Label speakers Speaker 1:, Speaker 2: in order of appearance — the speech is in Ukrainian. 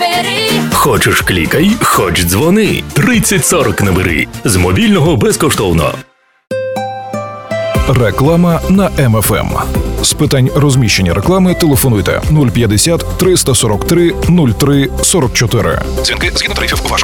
Speaker 1: бери.
Speaker 2: Хочеш клікай, хоч дзвони. 3040 набери. З мобільного безкоштовно.
Speaker 3: Реклама на МФМ. З питань розміщення реклами телефонуйте 050 343 03 44. Дзвінки згідно тарифів вашого